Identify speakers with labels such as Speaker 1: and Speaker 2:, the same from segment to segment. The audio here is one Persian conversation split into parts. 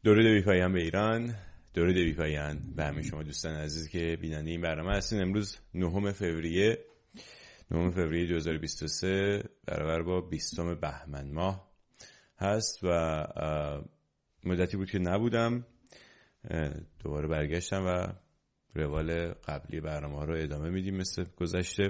Speaker 1: درود بی پایان به ایران، درود بی پایان به همه شما دوستان عزیز که بیننده این برنامه هستین. امروز 9 فوریه 2023 برابر با 20 بهمن ماه هست و مدتی بود که نبودم. دوباره برگشتم و روال قبلی برنامه ها رو ادامه میدیم مثل گذشته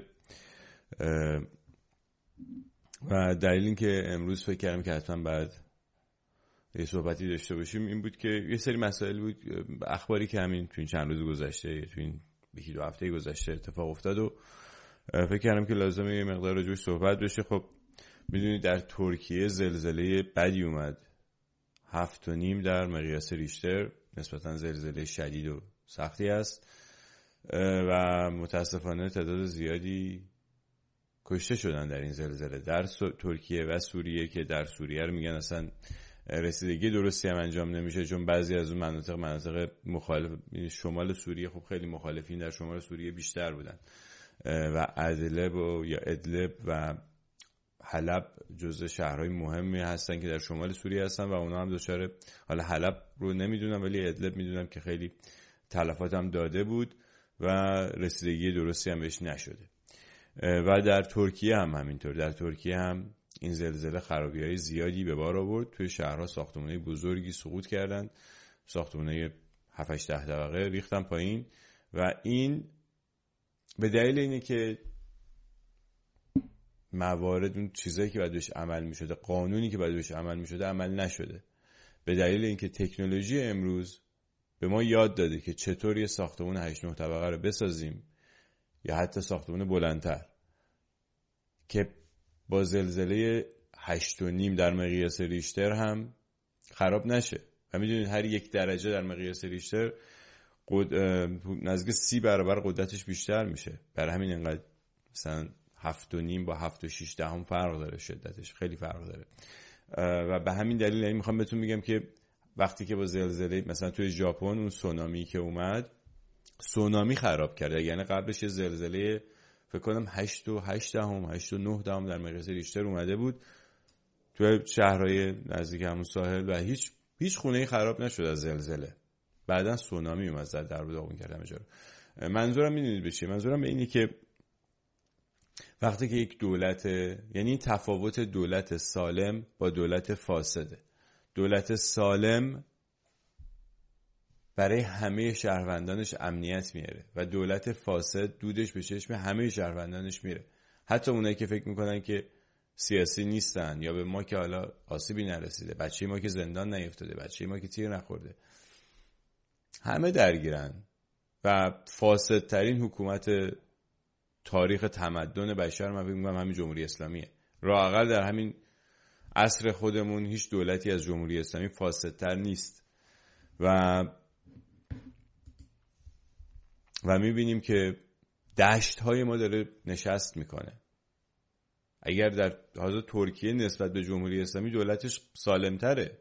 Speaker 1: و دلیل این که امروز فکر کردم که حتما بعد یه صحبتی داشته باشیم این بود که یه سری مسائل بود، اخباری که همین تو این چند روز گذشته، تو این یکی دو هفته گذشته اتفاق افتاد و فکر کردم که لازمه یه مقدار راجعش صحبت بشه. خب میدونید در ترکیه زلزله بدی اومد، 7.5 در مقیاس ریشتر، نسبتا زلزله شدید و سختی است و متاسفانه تعداد زیادی کشته شدن در این زلزله در ترکیه و سوریه، که در سوریه رو میگن اصلا رسیدگی درستی هم انجام نمیشه، چون بعضی از اون مناطق مخالف شمال سوریه خب خیلی مخالفین در شمال سوریه بیشتر بودن و ادلب و حلب جزء شهرهای مهمی هستن که در شمال سوریه هستن و اونا هم دچار، حالا حلب رو نمیدونم ولی ادلب میدونم که خیلی تلفات هم داده بود و رسیدگی درستی هم بهش نشده. و در ترکیه هم همینطور، در ترکیه هم این زلزله خرابی‌های زیادی به بار آورد. توی شهرها ساختمان‌های بزرگی سقوط کردند، ساختمان‌های 7-8 طبقه ریختن پایین و این به دلیل اینه که موارد، اون چیزایی که باید بهش عمل می‌شده، قانونی که باید بهش عمل می‌شده عمل نشده. به دلیل اینکه تکنولوژی امروز به ما یاد داده که چطور یه ساختمان 8-9 طبقه رو بسازیم یا حتی ساختمان بلندتر که با زلزله 8.5 در مقیاس ریشتر هم خراب نشه. و میدونید هر 1 درجه در مقیاس ریشتر نزدیک 30 برابر قدرتش بیشتر میشه. برای همین اینقدر مثلا 7.5 با 7.6 فرق داره، شدتش خیلی فرق داره و به همین دلیل یعنی میخوام بهتون میگم که وقتی که با زلزله مثلا توی ژاپن اون سونامی که اومد، سونامی خراب کرد، یعنی قبلش یه زلزله فکر کنم 8.8 در مقیاس ریشتر اومده بود توی شهرهای نزدیک همون ساحل و هیچ خونه‌ای خراب نشد از زلزله. بعدن سونامی اومد زد در رو داغون کرد همه جا رو. منظورم میدونید به چیه؟ منظورم به اینه که وقتی که یک دولت، یعنی تفاوت دولت سالم با دولت فاسده. دولت سالم برای همه شهروندانش امنیت میاره و دولت فاسد دودش به چشم همه شهروندانش میره، حتی اونایی که فکر میکنن که سیاسی نیستن یا به ما که حالا آسیبی نرسیده، بچه ما که زندان نیفتاده، بچه ما که تیر نخورده، همه درگیرن و فاسدترین حکومت تاریخ تمدن بشر من فکر میکنم همین جمهوری اسلامیه. راحل در همین عصر خودمون هیچ دولتی از جمهوری اسلامی فاسدتر نیست و میبینیم که دشت‌های ما داره نشست میکنه. اگر در حاضر ترکیه نسبت به جمهوری اسلامی دولتش سالمتره،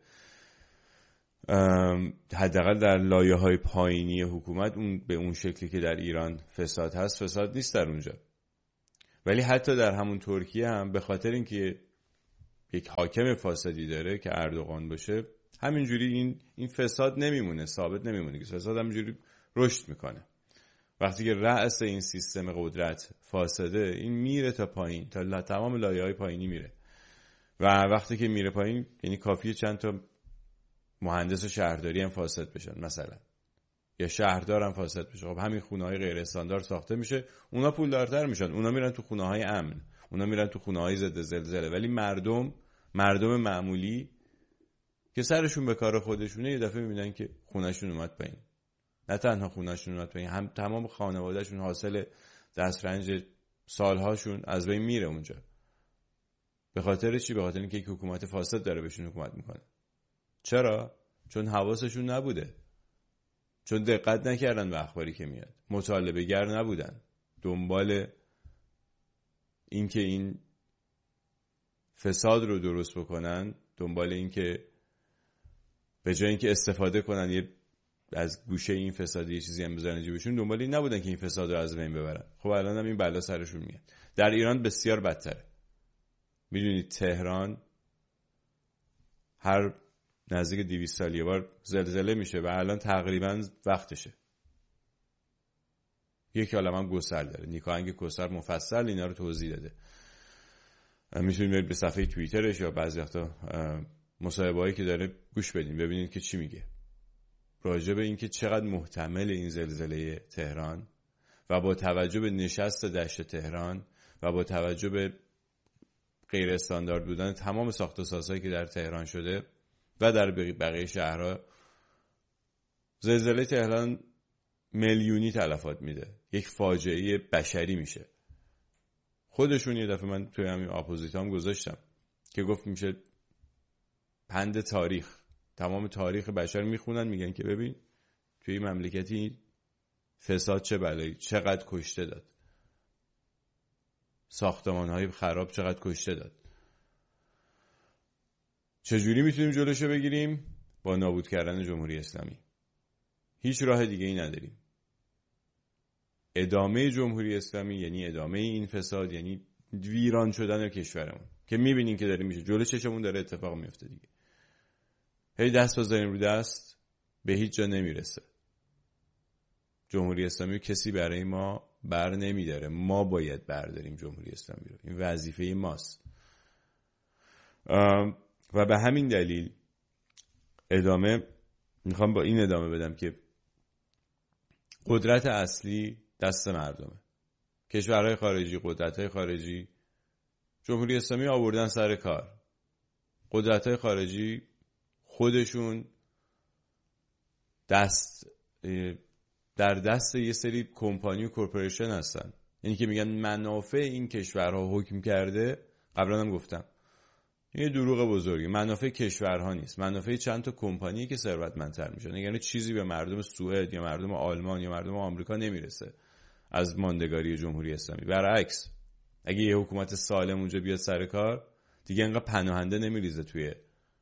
Speaker 1: حداقل در لایه‌های پایینی حکومت اون به اون شکلی که در ایران فساد هست، فساد نیست در اونجا. ولی حتی در همون ترکیه هم به خاطر اینکه یک حاکم فاسدی داره که اردوغان باشه، همینجوری این فساد نمیمونه، ثابت نمیمونه، که فساد همینجوری رشد میکنه. وقتی که رأس این سیستم قدرت فاسده، این میره تا پایین، تا تمام لایه‌های پایینی میره و وقتی که میره پایین یعنی کافیه چند تا مهندس شهرداری هم فاسد بشن مثلا، یا شهردار هم فاسد بشه. خب همین خونه‌های غیر استاندارد ساخته میشه، اونا پولدارتر میشن، اونا میرن تو خونه‌های امن، اونا میرن تو خونه‌های ضد زلزله. ولی مردم معمولی که سرشون به کار خودشونه یه دفعه میبینن که خونه‌شون اومد پایین. نه تنها خونه‌شون اومد پایین، هم تمام خانواده‌شون حاصل دسترنج سالهاشون از بین میره اونجا. به خاطر چی؟ به خاطر اینکه یک حکومت فاسد داره بهشون حکومت میکنه. چرا؟ چون حواسشون نبوده، چون دقت نکردن به اخباری که میاد، مطالبه گر نبودن، دنبال اینکه این فساد رو درست بکنن، دنبال اینکه به جای اینکه استفاده کنن یه از گوشه این فساد یه چیزی هم بزنن جیبشون، دنبال این نبودن که این فساد رو از بین ببرن. خب الان هم این بلا سرشون میاد. در ایران بسیار بدتره. میدونید تهران هر نزدیک 200 سال یه بار زلزله میشه و الان تقریبا وقتشه. یک عالمه هم گسل داره. نیکاهنگ کوثر مفصل اینا رو توضیح داده. میتونید برید به صفحه توییترش یا بعضی وقتا مصاحبه‌ای که داره گوش بدین ببینید که چی میگه راجع به اینکه چقدر محتمل این زلزله تهران و با توجه به نشست دشت تهران و با توجه به غیر استاندارد بودن تمام ساخت و سازهایی که در تهران شده و در بقیه شهرها، زلزله تهران میلیونی تلفات میده. یک فاجعه بشری میشه. خودشون یه دفعه من توی همین اپوزیتام گذاشتم که گفت میشه پند تاریخ، تمام تاریخ بشر میخونن میگن که ببین توی این مملکتی فساد چه بلایی، چقدر کشته داد، ساختمان‌های خراب چقدر کشته داد. چجوری میتونیم جلوشو بگیریم؟ با نابود کردن جمهوری اسلامی. هیچ راه دیگه ای نداریم. ادامه جمهوری اسلامی یعنی ادامه این فساد، یعنی ویران شدن کشورمون که میبینین که داره میشه، جلو چشمون داره اتفاق میفته دیگه. هی دست بزنیم رو دست به هیچ جا نمیرسه. جمهوری اسلامی کسی برای ما بر نمیداره، ما باید برداریم جمهوری اسلامی رو. این وظیفه ماست. و به همین دلیل میخوام با این ادامه بدم که قدرت اصلی دست مردمه. کشورهای خارجی، قدرت‌های خارجی جمهوری اسلامی آوردن سر کار. قدرت‌های خارجی خودشون در دست یه سری کمپانی و کورپوریشن هستن. یعنی که میگن منافع این کشورها حکم کرده. قبلا هم گفتم یه دروغ بزرگی. منافع کشورها نیست، منافع چند تا کمپانی که ثروتمندتر میشن. یعنی چیزی به مردم سوئد یا مردم آلمان یا مردم آمریکا نمیرسه از ماندگاری جمهوری اسلامی. برعکس اگه یه حکومت سالم اونجا بیاد سر کار دیگه انقدر پناهنده نمیریزه توی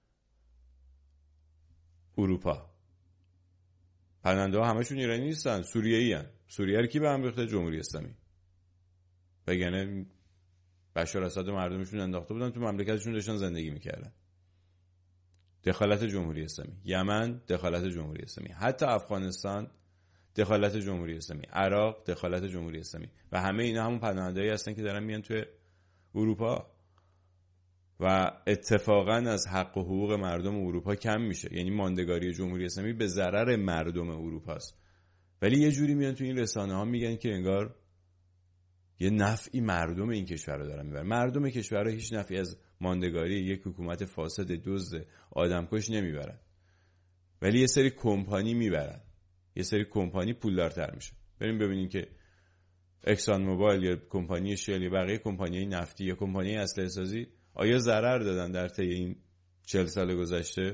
Speaker 1: اروپا. پناهنده ها همشون ایرانی نیستن، سوریه‌ای هستن. سوریه رو کی به هم ریخته؟ جمهوری اسلامی. بگنه بشار اسد و مردمشون انداخته بودن تو مملکتشون، داشتن زندگی میکردن. دخالت جمهوری اسلامی. یمن دخالت جمهوری اسلامی. حتی افغانستان دخالت جمهوری اسلامی. عراق دخالت جمهوری اسلامی. و همه اینا همون پناهنده‌ای هستن که دارن میان توی اروپا و اتفاقا از حق و حقوق مردم اروپا کم میشه. یعنی ماندگاری جمهوری اسلامی به ضرر مردم اروپا است. ولی یه جوری میان تو این رسانه ها میگن که انگار یه نفعی مردم این کشور رو دارن میبرن. مردم کشور رو هیچ نفعی از ماندگاری یک حکومت فاسد دزد آدمکش نمیبرن، ولی یه سری کمپانی میبرن. یه سری کمپانی پولدارتر میشه. بریم ببینیم که اکسان موبایل یا کمپانی شل یا بقیه کمپانی‌های نفتی یا کمپانی اسلحه سازی آیا ضرر دادن در طی این 40 سال گذشته؟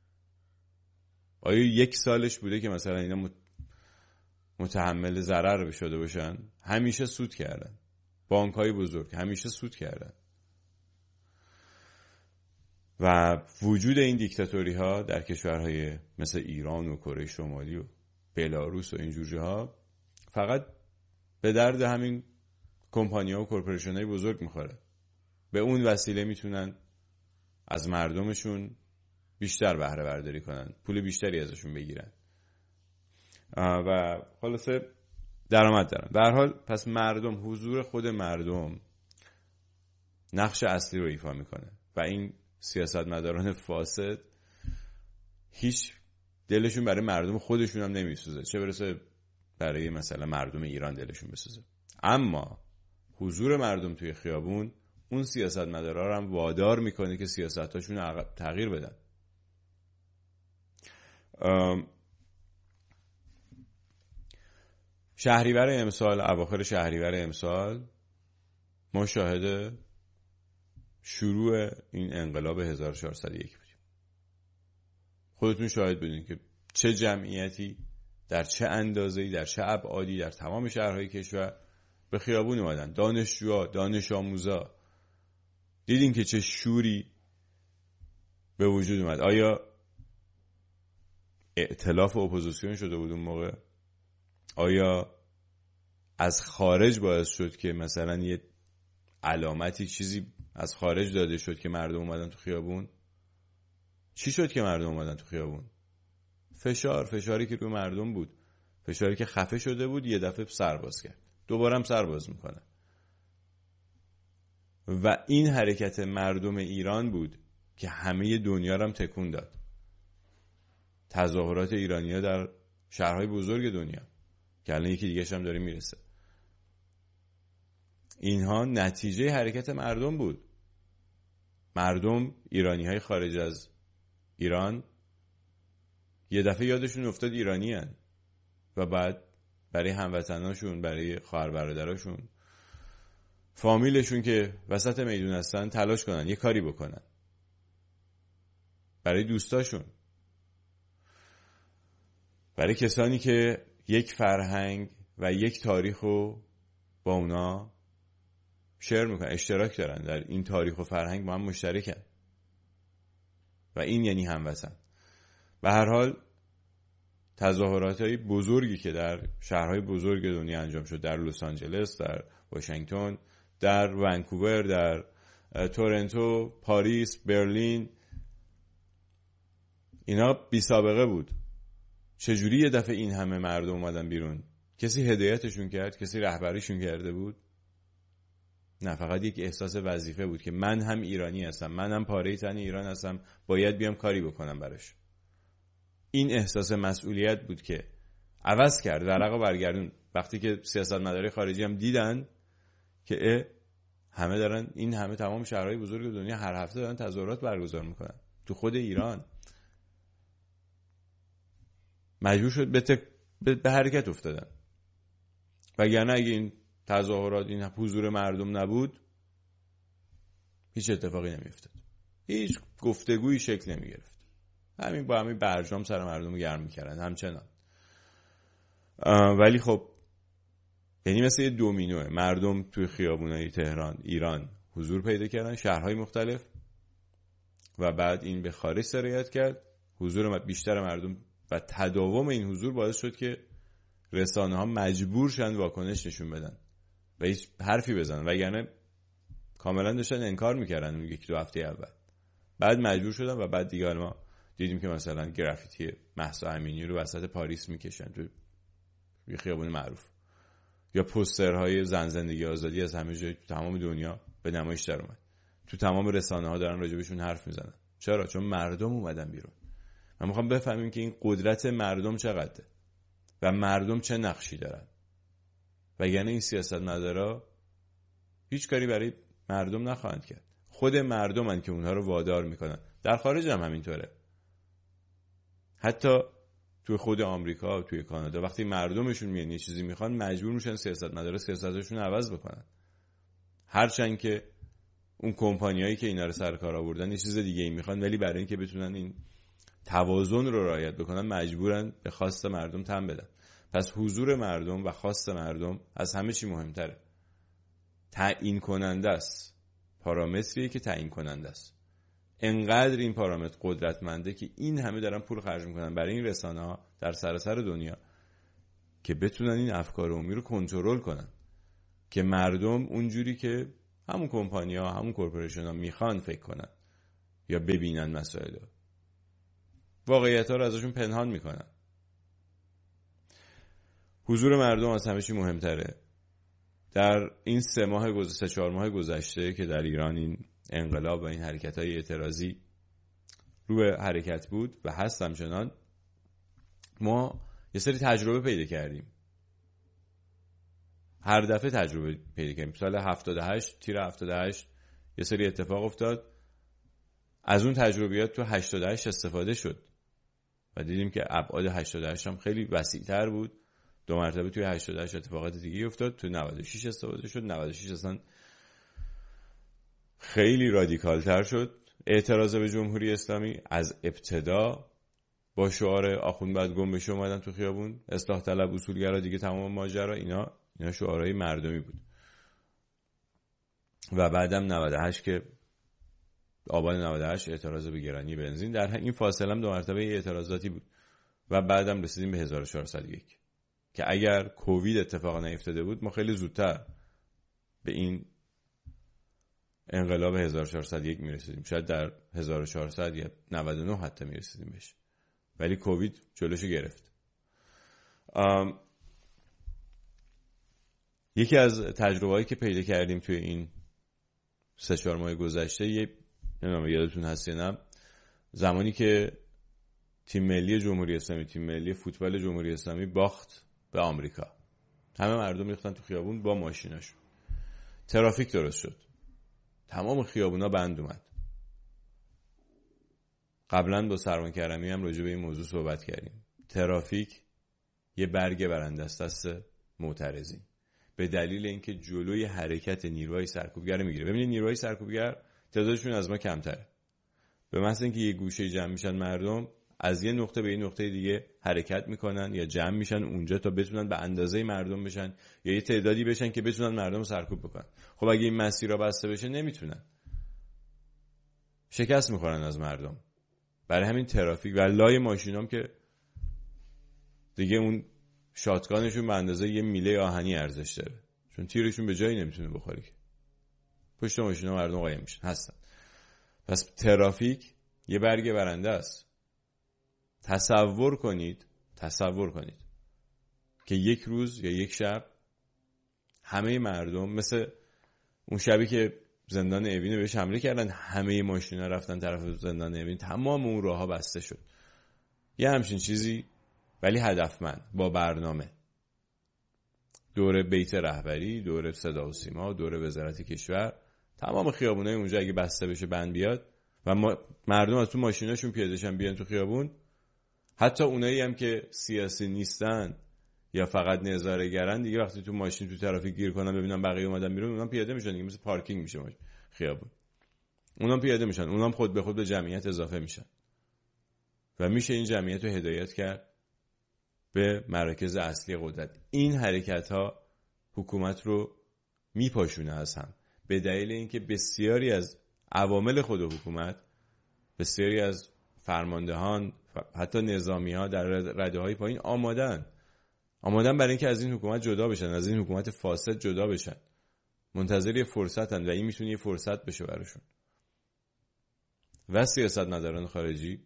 Speaker 1: آیا یک سالش بوده که مثلا اینا متحمل ضرر شده باشن؟ همیشه سود کردن. بانک‌های بزرگ همیشه سود کردن. و وجود این دیکتاتوری ها در کشورهای مثل ایران و کره شمالی و بلاروس و اینجور جاها فقط به درد همین کمپانی‌ها و کورپوریشن‌های بزرگ میخوره. به اون وسیله میتونن از مردمشون بیشتر بهره برداری کنن، پول بیشتری ازشون بگیرن و خلاصه درآمد دارن. به هر حال پس مردم، حضور خود مردم نقش اصلی رو ایفا میکنه و این سیاستمداران فاسد هیچ دلشون برای مردم خودشون هم نمیسوزه، چه برسه برای مثلا مردم ایران دلشون بسوزه. اما حضور مردم توی خیابون اون سیاستمدارا رو هم وادار میکنه که سیاستاشون تغییر بدن. شهریور امسال، اواخر شهریور امسال ما شاهد شروع این انقلاب 1401 بودیم. خودتون شاهد بودین که چه جمعیتی در چه اندازه‌ای در چه ابعادی در تمام شهرهای کشور به خیابون اومدن. دانشجوها، دانش آموزا، دیدین که چه شوری به وجود اومد. آیا ائتلاف اپوزیسیون شده بود اون موقع؟ آیا از خارج باعث شد که مثلا یه علامتی چیزی از خارج داده شد که مردم اومدن تو خیابون؟ چی شد که مردم اومدن تو خیابون؟ فشاری که روی مردم بود، فشاری که خفه شده بود یه دفعه سر باز کرد، دوباره هم سر باز میکنه. و این حرکت مردم ایران بود که همه دنیا رو هم تکون داد. تظاهرات ایرانی‌ها در شهرهای بزرگ دنیا که الان یکی دیگه هم داره میرسه، اینها نتیجه حرکت مردم بود. مردم، ایرانی‌های خارج از ایران یه دفعه یادشون افتاد ایرانی هن و بعد برای هموطناشون، برای خواهر برادراشون، فامیلشون که وسط میدون هستن تلاش کنن یه کاری بکنن، برای دوستاشون، برای کسانی که یک فرهنگ و یک تاریخ رو با اونا شیر میکنن، اشتراک دارن در این تاریخ و فرهنگ، با هم مشترکن و این یعنی هموطن. به هر حال تظاهرات‌های بزرگی که در شهرهای بزرگ دنیا انجام شد، در لس آنجلس، در واشنگتن، در ونکوور، در تورنتو، پاریس، برلین، اینا بی سابقه بود. چجوری یه دفعه این همه مردم اومدن بیرون؟ کسی هدایتشون کرد؟ کسی رهبریشون کرده بود؟ نه، فقط یک احساس وظیفه بود که من هم ایرانی هستم، من هم پاره تن ایران هستم، باید بیام کاری بکنم براش. این احساس مسئولیت بود که عوض کرد، ورقو برگردون. وقتی که سیاستمدارای خارجی هم دیدن که همه دارن، این همه تمام شهرهای بزرگ دنیا هر هفته دارن تظاهرات برگزار میکنن، تو خود ایران مجبور شد به حرکت افتادن. وگرنه اگه این تظاهرات، این حضور مردم نبود، هیچ اتفاقی نمیافتاد، هیچ گفتگویی شکل نمیگرفت. همین با همین برجام سر مردم رو گرم میکردن همچنان. ولی خب یعنی مثل یه دومینوه، مردم توی خیابونای تهران، ایران حضور پیدا کردن، شهرهای مختلف، و بعد این به خارج سرایت کرد. حضور بیشتر مردم و تداوم این حضور باعث شد که رسانه ها مجبور شدن واکنش نشون بدن و هیچ حرفی بزنن، وگرنه کاملا داشتن انکار میکردن اون یکی دو هفته اول. بعد مجبور شدن و بعد دیگه ما دیدیم که مثلا گرافیتی مهسا امینی رو وسط پاریس میکشن تو یه خیابون معروف، یا پوسترهای زن زندگی آزادی از همه جای تمام دنیا به نمایش در اومد. تو تمام رسانه ها دارن راجبشون حرف میزنن. چرا؟ چون مردم اومدن بیرون. من میخوام بفهمیم که این قدرت مردم چقدره و مردم چه نقشی دارن. وگرنه این سیاستمدارا هیچ کاری برای مردم نخواهند کرد. خود مردمن که اونها رو وادار میکنن. در خارج هم همینطوره. حتی توی خود آمریکا و توی کانادا وقتی مردمشون میان یه چیزی میخوان، مجبور میشن سیاستمدارا سیاستشون رو عوض بکنن. هرچند که اون کمپانیایی که اینا رو سر کار آوردن یه چیز دیگه ای میخوان، ولی برای اینکه بتونن این توازن رو رعایت بکنن مجبورن به خواست مردم تن بدن. پس حضور مردم و خواست مردم از همه چی مهمتره. تعیین کننده است. پارامتریه که تعیین کننده است. انقدر این پارامتر قدرتمنده که این همه دارن پول خرج میکنن برای این رسانه‌ها در سراسر دنیا که بتونن این افکار عمومی رو کنترل کنن، که مردم اونجوری که همون کمپانی‌ها، همون کورپوریشن‌ها میخوان فکر کنن یا ببینن مسائل رو، واقعیت‌ها رو ازشون پنهان میکنن. حضور مردم از همه چی مهمتره. در این 3-4 ماه گذشته که در ایران این انقلاب و این حرکت‌های اعتراضی رو به حرکت بود و هست همچنان، ما یه سری تجربه پیدا کردیم. هر دفعه تجربه پیدا کردیم. سال 78 تیر 78 یه سری اتفاق افتاد. از اون تجربیات تو 88 استفاده شد و دیدیم که ابعاد 88 هم خیلی وسیع‌تر بود. 2 مرتبه توی 88 اتفاقات دیگه افتاد. تو 96 استفاده شد. 96 اصلا خیلی رادیکال تر شد. اعتراض به جمهوری اسلامی از ابتدا با شعار آخوند بعد گم بشه اومدن تو خیابون. اصلاح طلب، اصولگرا، دیگه تمام ماجرا اینا شعارهای مردمی بود. و بعدم 98 که آبان 98 اعتراض به گرانی بنزین، در این فاصله هم 2 مرتبه اعتراضاتی بود و بعدم رسیدیم به 1401 که اگر کووید اتفاق نیفتاده بود ما خیلی زودتر به این انقلاب 1401 میرسیدیم، شاید در 1400 یا 99 حتی میرسیدیم بهش، ولی کووید جلوشو گرفت. یکی از تجربه‌هایی که پیدا کردیم توی این 3-4 ماه گذشته، نمیدونم یادتون هست یا نه، زمانی که تیم ملی جمهوری اسلامی، تیم ملی فوتبال جمهوری اسلامی باخت به آمریکا، همه مردم ریختن تو خیابون با ماشیناشون، ترافیک درست شد، تمام خیابونا بند اومد. قبلا با سروان کرمی هم راجع به این موضوع صحبت کردیم. ترافیک یه برگ برنده است دست معترضین، به دلیل اینکه جلوی حرکت نیروهای سرکوبگر میگیره. ببینید نیروهای سرکوبگر تعدادشون از ما کمتره، به محض اینکه یه گوشه جمع میشن مردم، از یه نقطه به یه نقطه دیگه حرکت میکنن یا جمع میشن اونجا تا بتونن به اندازه مردم بشن یا یه تعدادی بشن که بتونن مردم رو سرکوب بکنن. خب اگه این مسیرها بسته بشه نمیتونن، شکست میخورن از مردم. برای همین ترافیک و لای ماشینام که دیگه اون شاتگانشون به اندازه یه میله آهنی ارزش داره، چون تیرشون به جایی نمیتونه بخوره که پشت ماشینا مردم قایم میشن هستن. پس ترافیک یه برگ برنده است. تصور کنید که یک روز یا یک شب همه مردم مثل اون شبی که زندان اوین بهش حمله کردن، همه ماشینا رفتن طرف زندان اوین، تمام اون راهها بسته شد. یه همچین چیزی، ولی هدفمند، با برنامه، دور بیت رهبری، دور صدا و سیما، دور وزارت کشور، تمام خیابونای اونجا اگه بسته بشه، بند بیاد و مردم از تو ماشیناشون پیاده شن بیان تو خیابون، حتی اونایی هم که سیاسی نیستن یا فقط نظاره‌گرن، دیگه وقتی تو ماشین تو ترافیک گیر کنن ببینن بقیه اومدن بیرون، اونام پیاده میشن دیگه، مثل پارکینگ میشه خیابون، اونام پیاده میشن، اونام خود به خود به جمعیت اضافه میشن و میشه این جمعیت رو هدایت کرد به مراکز اصلی قدرت. این حرکت ها حکومت رو میپاشونه از هم، به دلیل اینکه بسیاری از عوامل خود حکومت، بسیاری از فرماندهان، حتی نظامی ها در رده های پایین آمادن برای اینکه از این حکومت جدا بشن، از این حکومت فاسد جدا بشن، منتظر یه فرصتن و این میتونه یه فرصت بشه براشون. و سیاستمداران خارجی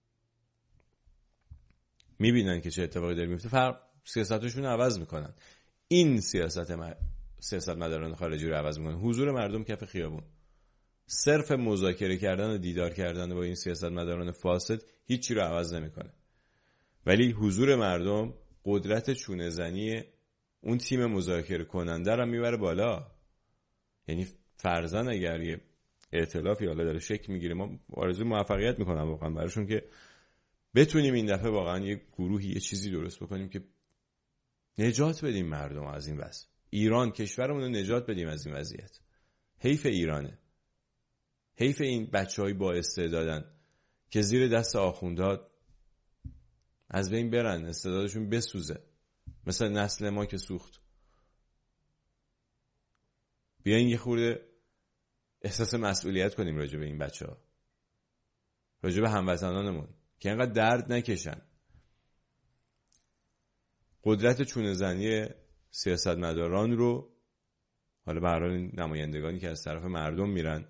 Speaker 1: میبینن که چه اتفاقی داره میفته، سیاستشون رو عوض میکنن. این سیاستمداران خارجی رو عوض میکنن. حضور مردم کف خیابون، صرف مذاکره کردن و دیدار کردن با این سیاستمداران فاسد هیچی رو عوض نمیکنه، ولی حضور مردم قدرت چونه زنی اون تیم مذاکره کننده رو میبره بالا. یعنی فرضاً اگر یه ائتلافی حالا داره شکل میگیره، ما آرزوی موفقیت میکنم واقعا براشون که بتونیم این دفعه واقعا یه گروهی یه چیزی درست بکنیم که نجات بدیم مردم از این وضع. ایران کشورمون رو نجات بدیم از این وضعیت. حیف ایرانه، حیف این بچهای با استعدادن که زیر دست آخوندها از بین برن، استعدادشون بسوزه، مثل نسل ما که سوخت. بیاین یه خورده احساس مسئولیت کنیم راجع به این بچه‌ها، راجع به هموطنانمون که اینقدر درد نکشن. قدرت چونه زنی سیاستمداران رو، حالا به هر حال نمایندگانی که از طرف مردم میرن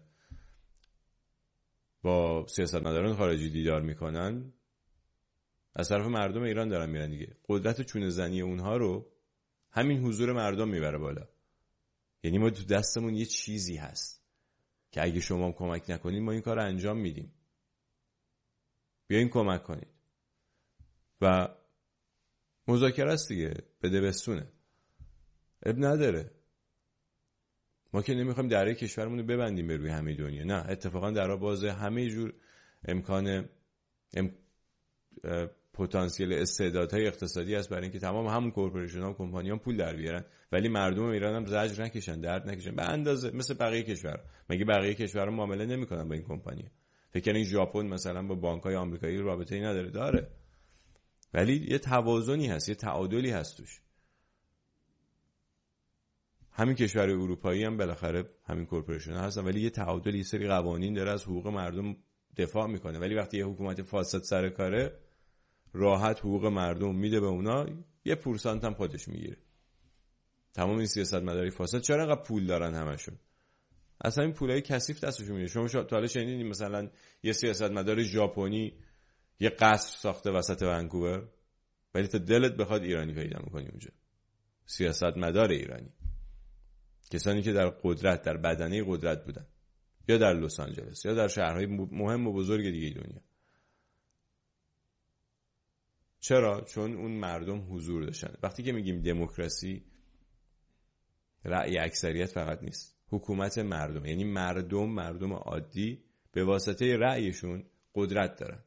Speaker 1: با سیاستمداران خارجی دیدار میکنن، از طرف مردم ایران دارن میرن دیگه. قدرت چونه زنی اونها رو همین حضور مردم میبره بالا. یعنی ما تو دستمون یه چیزی هست که اگه شما هم کمک نکنید ما این کار رو انجام میدیم. بیاین کمک کنید و مذاکره است دیگه، بده بستونه، اب نداره. ما که نمیخوایم دره کشورمون رو ببندیم به روی همه دنیا، نه، اتفاقا درها بازه، همه جور امکان پتانسیل استعدادهای اقتصادی هست برای اینکه تمام همون کورپوریشن ها و کمپانی ها پول در بیارن، ولی مردم ایران هم زجر نکشن، درد نکشن به اندازه مثل بقیه کشور. مگه بقیه کشورها معامله نمیکنن با این کمپانی؟ فکر کنین ژاپن مثلا با بانک‌های آمریکایی رابطه‌ای نداره؟ داره، ولی یه توازنی هست، یه تعادلی هست توش. همین کشور اروپایی هم بالاخره همین کورپوریشن ها هستن، ولی یه تعادل، یه سری قوانین داره، از حقوق مردم دفاع میکنه. ولی وقتی یه حکومت فاسد سر کاره، راحت حقوق مردم میده به اونا، یه پورسانت هم خودش میگیره. تمام این سیاستمداری فاسد چرا انقدر پول دارن همشون؟ اصلا این پولای کثیف دستشون میاد. شما تا حالا شنیدین مثلا یه سیاستمدار ژاپنی یه قصر ساخته وسط ونکوور؟ ولی تا دلت بخواد ایرانی پیدا می‌کنی اونجا، سیاستمدار ایرانی، کسانی که در قدرت، در بدنه قدرت بودن، یا در لس آنجلس یا در شهرهای مهم و بزرگ دیگه دنیا. چرا؟ چون اون مردم حضور داشتن. وقتی که میگیم دموکراسی، رأی اکثریت فقط نیست، حکومت مردم، یعنی مردم عادی به واسطه رأیشون قدرت دارن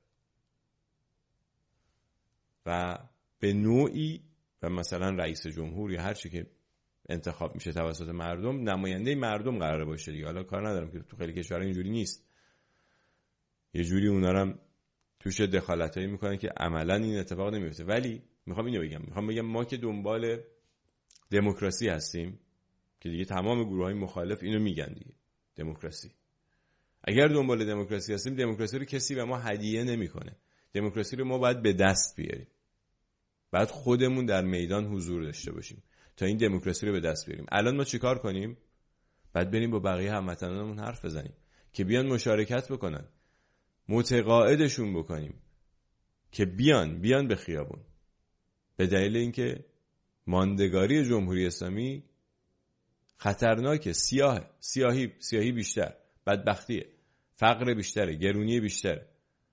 Speaker 1: و به نوعی، و مثلا رئیس جمهور یا هر چی که انتخاب میشه توسط مردم، نماینده مردم قراره باشه دیگه. حالا کار ندارم که تو خیلی کشورها اینجوری نیست، یه جوری اونا رو توش دخالتایی میکنن که عملا این اتفاق نمیفته. ولی میخوام بگم ما که دنبال دموکراسی هستیم، که دیگه تمام گروه‌های مخالف اینو میگن دیگه، دموکراسی. اگر دنبال دموکراسی هستیم، دموکراسی رو کسی به ما هدیه نمیکنه. دموکراسی رو ما باید به دست بیاریم. بعد خودمون در میدان حضور داشته باشیم تا این دموکراسی رو به دست بیاریم. الان ما چیکار کنیم؟ بعد بریم با بقیه هموطنانمون حرف بزنیم که بیان مشارکت بکنن، متقاعدشون بکنیم که بیان به خیابون، به دلیل اینکه ماندگاری جمهوری اسلامی خطرناکه، سیاهی بیشتر، بدبختیه، فقر بیشتره، گرونی بیشتره.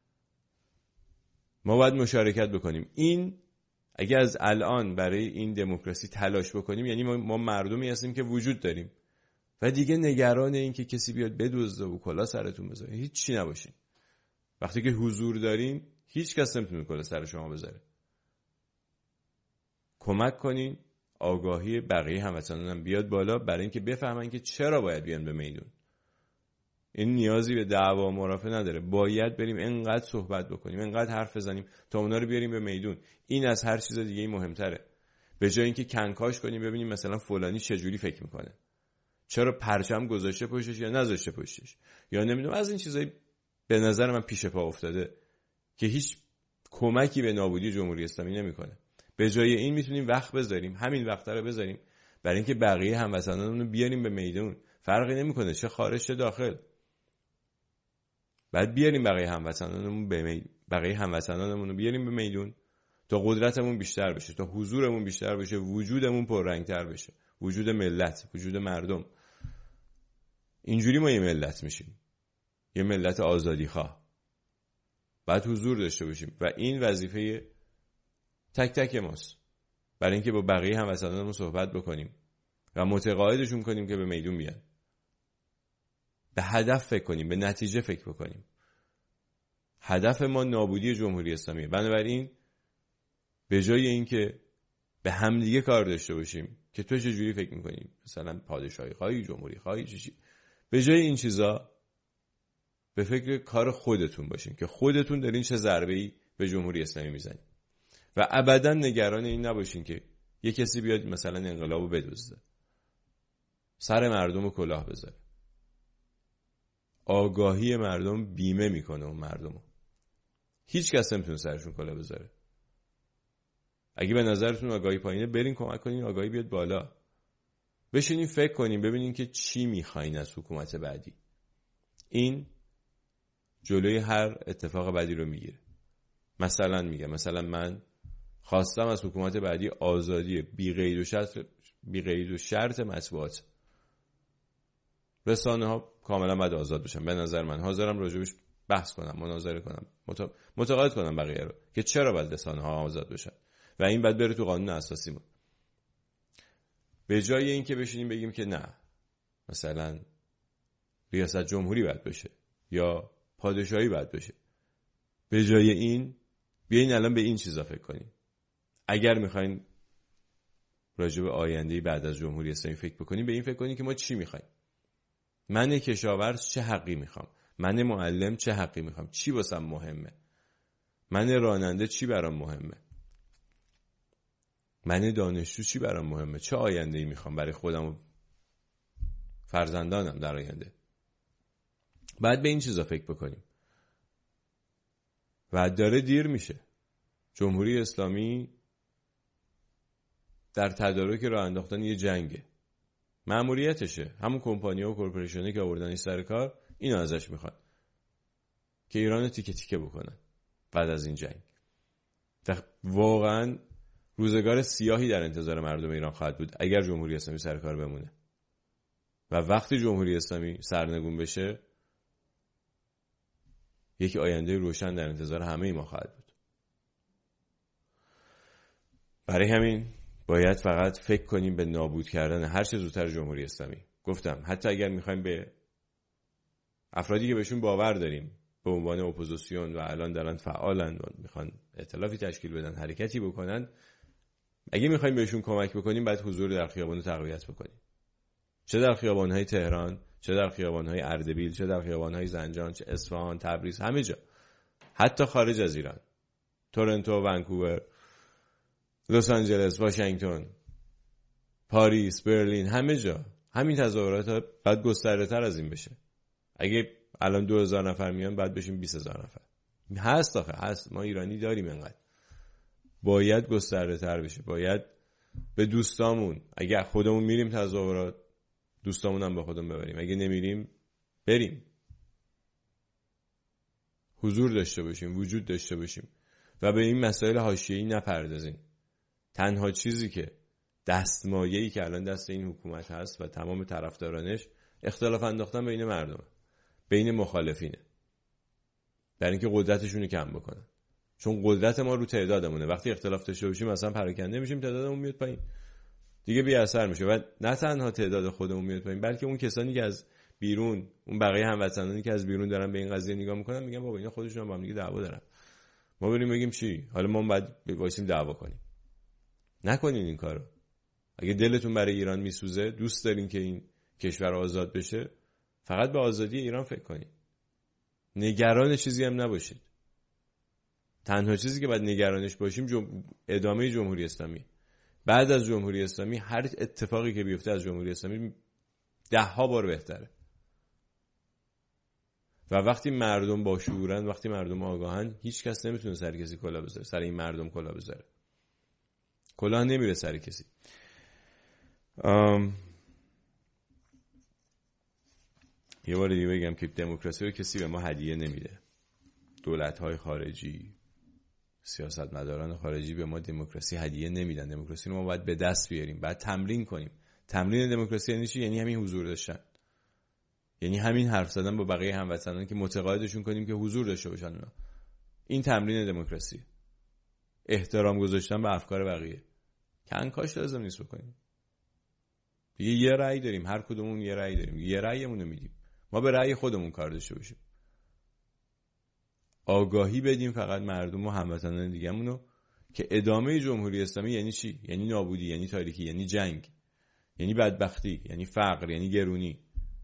Speaker 1: ما باید مشارکت بکنیم. این اگه از الان برای این دموکراسی تلاش بکنیم، یعنی ما مردمی هستیم که وجود داریم و دیگه نگران این که کسی بیاد بدزده و کلا سرتون بذاره هیچ چی نباشین. وقتی که حضور دارین، هیچ کس نمیتونه کلا سر شما بذاره. کمک کنین آگاهی بقیه هموطنان بیاد بالا، برای اینکه بفهمن که چرا باید بیان به میدون. این نیازی به دعوا و مرافعه نداره. باید بریم انقدر صحبت بکنیم، انقدر حرف بزنیم تا اونا رو بیاریم به میدون. این از هر چیز دیگه مهمتره. به جای اینکه کنکاش کنیم ببینیم مثلا فلانی چه جوری فکر میکنه، چرا پرچم گذاشته پشتش یا نذاشته پشتش، یا نمیدونم از این چیزایی به نظر من پیش پا افتاده که هیچ کمکی به نابودی جمهوری اسلامی نمیکنه. به جای این میتونیم وقت بذاریم، همین وقت رو بذاریم برای اینکه بقیه هموطنانمون رو بیاریم به میدون. فرقی نمیکنه چه خارج چه داخل. بعد بیاریم بقیه هموطنانمون رو بیاریم به میدون تا قدرتمون بیشتر بشه، تا حضورمون بیشتر بشه، وجودمون پررنگتر بشه، وجود ملت، وجود مردم. اینجوری ما یه ملت میشیم، یه ملت آزادی خواه. بعد حضور داشته باشیم و این وظیفه تک تک ماست، برای اینکه با بقیه هموطنانمون صحبت بکنیم و متقاعدشون کنیم که به میدون بیان. به هدف فکر کنیم، به نتیجه فکر بکنیم. هدف ما نابودی جمهوری اسلامیه. بنابراین به جای اینکه به همدیگه کار داشته باشیم که تو چجوری فکر میکنیم، مثلا پادشاهی خواهی، جمهوری خواهی، چی، به جای این چیزا به فکر کار خودتون باشین که خودتون دارین چه ضربه‌ای به جمهوری اسلامی میزنید و ابدا نگران این نباشین که یه کسی بیاد مثلا انقلابو بدزده، سر مردم کلاه بذاره. آگاهی مردم بیمه میکنه اون مردمو. هیچ کس نمیتونه سرشون کلاه بذاره. اگه به نظرتون آگاهی پایینه، برین کمک کنین آگاهی بیاد بالا. بشینین فکر کنین ببینین که چی میخواین از حکومت بعدی. این جلوی هر اتفاق بعدی رو میگیره. مثلا من خواستم از حکومت بعدی آزادی بی قید و شرط مطبوعات. رسانه ها کاملا باید آزاد بشن. به نظر من حاضرم راجبش بحث کنم، مناظره کنم، متقاعد کنم بقیه رو که چرا باید رسانه ها آزاد بشن و این باید بره تو قانون اساسیمون. به جای اینکه بشینیم بگیم که نه مثلا ریاست جمهوری باید بشه یا پادشاهی باید بشه، به جای این بیاین الان به این چیزا فکر کنیم. اگر میخواین راجع به آینده بعد از جمهوری اسلامی فکر بکنیم، به این فکر کنیم که ما چی میخوایم. من کشاورز چه حقی میخوام؟ من معلم چه حقی میخوام؟ چی واسم مهمه؟ من راننده چی برام مهمه؟ من دانشجو چی برام مهمه؟ چه آینده‌ای میخوام برای خودم و فرزندانم در آینده؟ بعد به این چیزا فکر بکنیم. و داره دیر میشه. جمهوری اسلامی در تدارک راه انداختن یه جنگه. مأموریتشه. همون کمپانی‌ها و کورپوریشنایی که آوردنش سر کار اینو ازش میخوان که ایران رو تیکه تیکه بکنن بعد از این جنگ. واقعا روزگار سیاهی در انتظار مردم ایران خواهد بود اگر جمهوری اسلامی سر کار بمونه و وقتی جمهوری اسلامی سرنگون بشه یک آینده روشن در انتظار همه ما خواهد بود. برای همین باید فقط فکر کنیم به نابود کردن هر چه زودتر جمهوری اسلامی. گفتم حتی اگر میخوایم به افرادی که بهشون باور داریم به عنوان اپوزیسیون و الان دارن فعالن و میخوان ائتلافی تشکیل بدن، حرکتی بکنن، اگه میخوایم بهشون کمک بکنیم باید حضور در خیابان رو تقویت بکنیم، چه در خیابان‌های تهران، چه در خیابان‌های اردبیل، چه در خیابان‌های زنجان، چه اصفهان، تبریز، همه جا، حتی خارج از ایران، تورنتو، ونکوور، لس آنجلس، واشنگتن، پاریس، برلین، همه جا همین تظاهرات باید گسترده‌تر از این بشه. اگه الان 2000 نفر میان بعد بشیم 20000 نفر. هست آخه، هست، ما ایرانی داریم انقدر. باید گسترده‌تر بشه. باید به دوستامون، اگه خودمون میریم تظاهرات، دوستامون هم با خودمون ببریم. اگه نمیریم بریم. حضور داشته باشیم، وجود داشته باشیم و به این مسائل حاشیه‌ای نپردازیم. تنها چیزی که دستمایه‌ای که الان دست این حکومت هست و تمام طرفدارانش اختلاف انداختن بین مردم، بین مخالفینه، برای اینکه قدرتشون رو کم بکنن. چون قدرت ما رو تعدادمونه. وقتی اختلاف داشته باشیم مثلا پراکنده میشیم، تعدادمون میاد پایین، دیگه بی اثر میشه. و نه تنها تعداد خودمون میاد پایین، بلکه اون کسانی که از بیرون، اون بقیه هموطنانی که از بیرون دارن به این قضیه نگاه میکنن، میگن بابا اینا خودشون با هم دیگه دعوا دارن، ما بریم بگیم چی؟ حالا ما باید وایسیم دعوا کنیم. نکنین این کارو. اگه دلتون برای ایران میسوزه، دوست دارین که این کشور آزاد بشه، فقط به آزادی ایران فکر کنین. نگران چیزی هم نباشید. تنها چیزی که باید نگرانش باشیم ادامه جمهوری اسلامی. بعد از جمهوری اسلامی هر اتفاقی که بیفته از جمهوری اسلامی 10 بار بهتره. و وقتی مردم با شعورن، وقتی مردم آگاهن، هیچ کس نمیتونه سر کسی کلاه بذاره، سر این مردم کلاه بذاره. کلاه نمیره سر کسی. یه بار دیگه بگم که دموکراسی رو کسی به ما هدیه نمیده. دولت‌های خارجی، سیاستمداران خارجی به ما دموکراسی هدیه نمیدن. دموکراسی رو ما باید به دست بیاریم، باید تمرین کنیم. تمرین دموکراسی یعنی چی؟ یعنی همین حضور داشتن، یعنی همین حرف زدن با بقیه هموطنان که متقاعدشون کنیم که حضور داشته باشن اونا. این تمرین دموکراسی. احترام گذاشتن به افکار بقیه. کنکاش لازم نیست بکنیم. دیگه یه رأی داریم، هر کدومون یه رأی داریم، یه رأیمون رو میدیم. ما به رأی خودمون کار داشته باشیم. آگاهی بدیم فقط مردم و هموطنان دیگه‌مونو که ادامه جمهوری اسلامی یعنی چی؟ یعنی نابودی، یعنی تاریکی، یعنی جنگ، یعنی بدبختی، یعنی فقر، یعنی گرونی.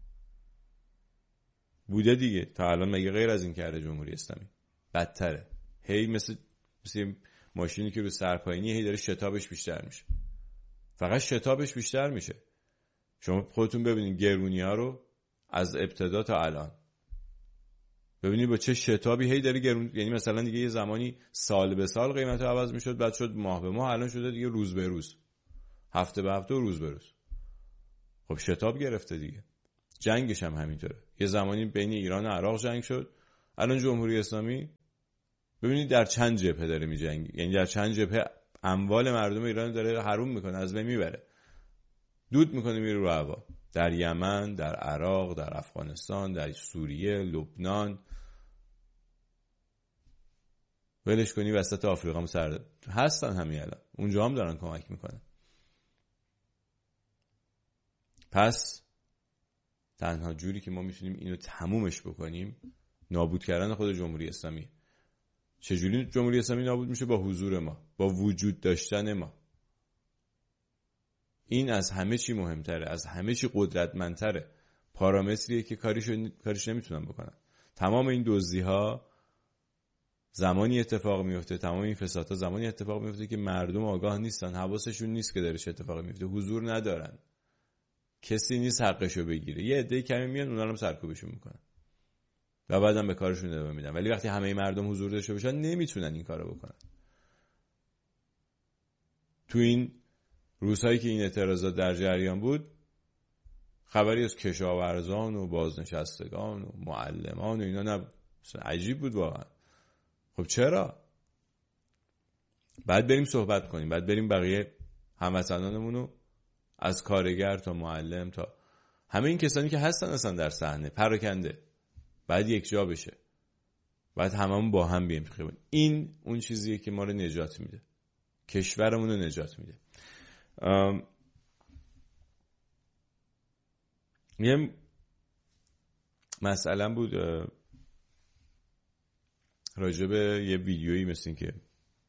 Speaker 1: بوده دیگه. تا الان مگه غیر از این کرده جمهوری اسلامی؟ بدتره. هی مثل ماشینی که رو سرپاینی هی داره شتابش بیشتر میشه. فقط شتابش بیشتر میشه. شما خودتون ببینید گرونی‌ها رو از ابتدا تا الان. ببینید با چه شتابی هی داره گرون، یعنی مثلا دیگه یه زمانی سال به سال قیمت عوض میشد، بعد شد ماه به ماه، الان شده دیگه روز به روز، هفته به هفته و روز به روز. خب شتاب گرفته دیگه. جنگش هم همینطوره. یه زمانی بین ایران و عراق جنگ شد، الان جمهوری اسلامی ببینید در چند جبهه داره میجنگه، یعنی در چند جبهه اموال مردم ایران داره حروم میکنه، از بین میبره، دود میکنه، میره رو هوا. در یمن، در عراق، در افغانستان، در سوریه، لبنان. ولش کنی وسط آفریقا هم سرده هستن همین الان، اونجا هم دارن کمک میکنن. پس تنها جوری که ما میتونیم اینو تمومش بکنیم نابود کردن خود جمهوری اسلامی. چجوری جمهوری اسلامی نابود میشه؟ با حضور ما، با وجود داشتن ما. این از همه چی مهمتره، از همه چی قدرتمندتره. پارامتریه که کاریش نمیتونن بکنن. تمام این دزدی‌ها زمانی اتفاق میفته، تمام این فسادها زمانی اتفاق میفته که مردم آگاه نیستن، حواسشون نیست که داره چه اتفاقی میفته، حضور ندارن، کسی نیست حقشو بگیره. یه عده کمی میان اونا رو سرکوبشون میکنن و بعدم به کارشون ادامه میدن. ولی وقتی همه مردم حضور داشته باشن نمیتونن این کارو بکنن. تو این روزهایی که این اعتراضات در جریان بود، خبری از کشاورزان و بازنشستگان و معلمان و اینا نبود. عجیب بود واقعا. خب چرا؟ بعد بریم صحبت کنیم، بعد بریم بقیه هموطنانمون رو از کارگر تا معلم تا همه این کسانی که هستن اصلا در صحنه پراکنده، بعد یک جا بشه، بعد هممون با هم بیایم خیابون. این اون چیزیه که ما رو نجات میده، کشورمون رو نجات میده. یه مسئله بود راجع به یه ویدیویی، مثل این که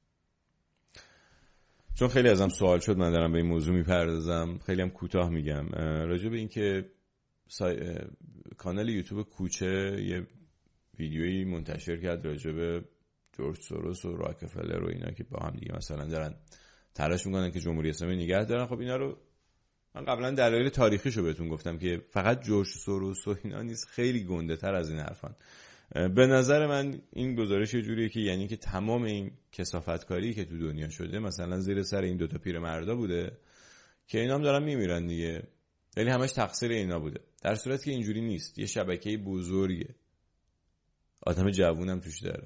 Speaker 1: چون خیلی ازم سوال شد من دارم به این موضوع میپردازم، خیلی هم کوتاه میگم، راجع به این که کانال یوتیوب کوچه یه ویدیویی منتشر کرد راجع به جورج سوروس و راکفلر و اینا که با هم دیگه مثلا دارن تلاش میکنن که جمهوری اسلامی نگه دارن. خب اینا رو من قبلا دلایل تاریخیشو بهتون گفتم که فقط جورج سوروس و اینا نیست، خیلی گنده تر از این حرفان. به نظر من این گزارش یه جوریه که یعنی که تمام این کثافتکاری که تو دنیا شده مثلا زیر سر این دوتا پیرمردا بوده که اینا هم دارن میمیرن دیگه، یعنی همش تقصیر اینا بوده، در صورتی که اینجوری نیست. یه شبکه بزرگه، آدم جوونم توش داره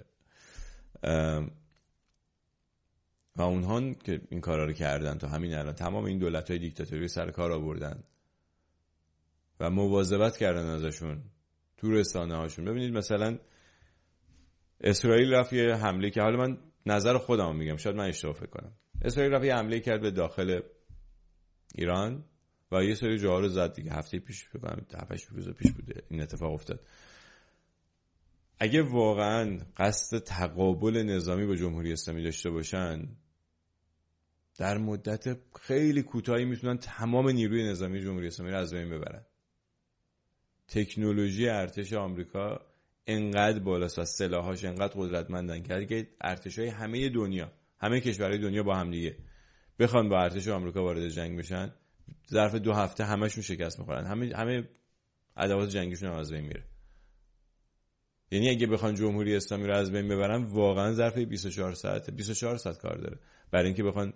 Speaker 1: و اونها که این کارا رو کردن تا همین الان تمام این دولت‌های دیکتاتوری سر کار آوردن و مواظبت کردن ازشون تو رسانه هاشون. ببینید مثلا اسرائیل رفت یه حمله که، حالا من نظر خودم میگم شاید من اشتباه فکر کنم، اسرائیل رفت یه حمله کرد به داخل ایران و یه سری جاها رو زد دیگه. هفته پیش فکر کنم 7-8 روز پیش بوده این اتفاق افتاد. اگه واقعا قصد تقابل نظامی با جمهوری اسلامی داشته باشن، در مدت خیلی کوتاهی میتونن تمام نیروی نظامی جمهوری اسلامی رو از بین ببرن. تکنولوژی ارتش آمریکا انقدر بالاست و سلاحاش انقدر قدرتمندن که ارتشای همه دنیا، همه کشورهای دنیا با هم دیگه بخوان با ارتش آمریکا وارد جنگ بشن، ظرف 2 هفته همشون شکست میخورن، همه ادوات جنگیشون هم از بین میره. یعنی اگه بخوان جمهوری اسلامی رو از بین ببرن واقعا ظرف 24 ساعت کار داره برای اینکه بخوان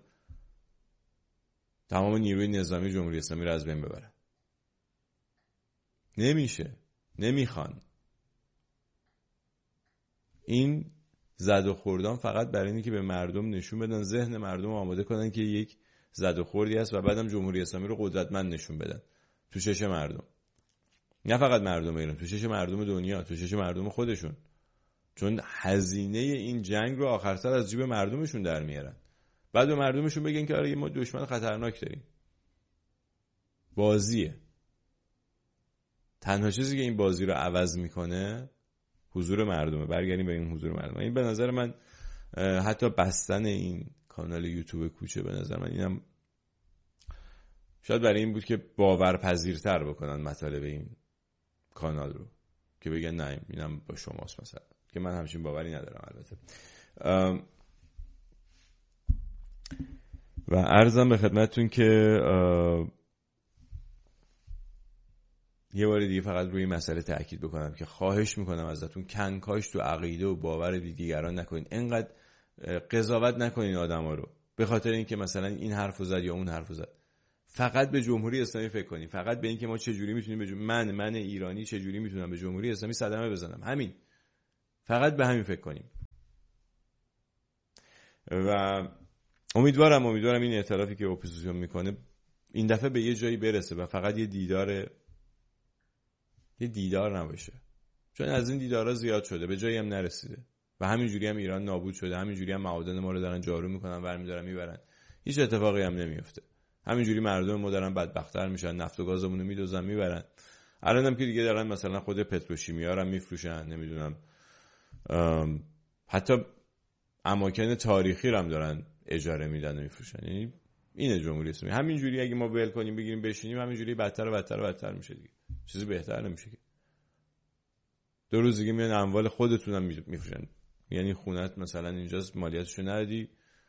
Speaker 1: تمام نیروی نظامی جمهوری اسلامی رو از بین ببرن. نمیشه، نمیخوان. این زد و خوردان فقط برای اینه که به مردم نشون بدن، ذهن مردم آماده کنن که یک زد و خوردی هست و بعدم جمهوری اسلامی رو قدرتمند نشون بدن تو چشم مردم، نه فقط مردم ایران، تو چشم مردم دنیا، تو چشم مردم خودشون، چون هزینه این جنگ رو آخر سر از جیب مردمشون در میارن. بعد به مردمشون بگن که آره ما دشمن خطرناک داریم. بازیه. تنها چیزی که این بازی رو عوض میکنه حضور مردمه. برگردیم به این حضور مردم. این به نظر من حتی بستن این کانال یوتیوب کوچه به نظر من اینم شاید برای این بود که باورپذیرتر بکنن مطالب این کانال رو، که بگن نه اینم با شماست مثلا، که من همچین باوری ندارم البته. و عرضم به خدمتتون که یه بار دیگه فقط روی مسئله تأکید بکنم که خواهش میکنم ازتون کنکاش تو عقیده و باور دیگران نکنین، انقدر قضاوت نکنین آدما رو به خاطر اینکه مثلا این حرفو زد یا اون حرفو زد. فقط به جمهوری اسلامی فکر کنین، فقط به اینکه ما چه جوری میتونیم من ایرانی چه جوری میتونم به جمهوری اسلامی صدمه بزنم، همین، فقط به همین فکر کنیم. و امیدوارم این اعترافی که اپوزیسیون میکنه این دفعه به یه جایی برسه و فقط یه دیدار نباشه، چون از این دیدارا زیاد شده به جایی هم نرسیده و همینجوری هم ایران نابود شده، همینجوری هم معادن ما رو دارن جارو میکنن برمی‌دارن میبرن، هیچ اتفاقی هم نمیفته. همینجوری مردم ما دارن بدبخت‌تر میشن، نفت و گازمون رو میدوزن میبرن. الانم که دیگه دارن مثلا خود پتروشیمیا رو میفروشن، نمیدونم حتی اماکن تاریخی رو هم دارن اجاره میدن و میفروشن. یعنی اینه جمهوری اسلامی. همینجوری اگه ما ول کنیم بگیریم بشینیم همینجوری بدتر و بدتر و بدتر میشه دیگه، چیزی بهتر نمیشه که. 2 روز دیگه میان اموال خودتون هم میفروشن، یعنی خونت مثلا اینجاست مالیاتشو ندی